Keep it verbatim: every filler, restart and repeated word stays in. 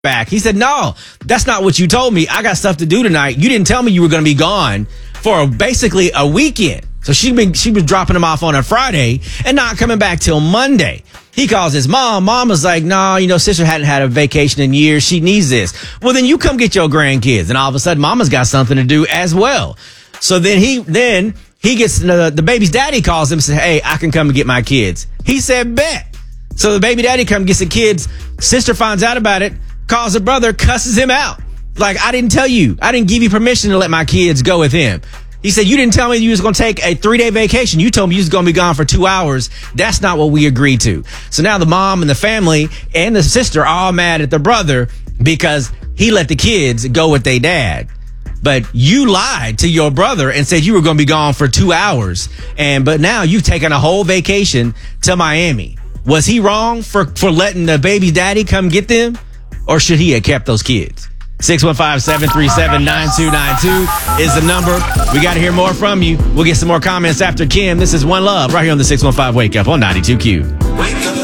back. He said, no, that's not what you told me. I got stuff to do tonight. You didn't tell me you were going to be gone for basically a weekend. So she been she was dropping him off on a Friday and not coming back till Monday. He calls his mom. Mom was like, no, nah, you know, sister hadn't had a vacation in years. She needs this. Well, then you come get your grandkids. And all of a sudden, mama's got something to do as well. So then he then he gets the, the baby's daddy calls him and says, hey, I can come and get my kids. He said, bet. So the baby daddy comes, gets the kids. Sister finds out about it, calls her brother, cusses him out. Like, I didn't tell you. I didn't give you permission to let my kids go with him. He said, you didn't tell me you was going to take a three-day vacation. You told me you was going to be gone for two hours. That's not what we agreed to. So now the mom and the family and the sister are all mad at the brother because he let the kids go with their dad. But you lied to your brother and said you were going to be gone for two hours. And but now you've taken a whole vacation to Miami. Was he wrong for, for letting the baby daddy come get them? Or should he have kept those kids? six one five, seven three seven, nine two nine two is the number. We got to hear more from you. We'll get some more comments after Kim. This is One Love right here on the six one five Wake Up on ninety-two Q.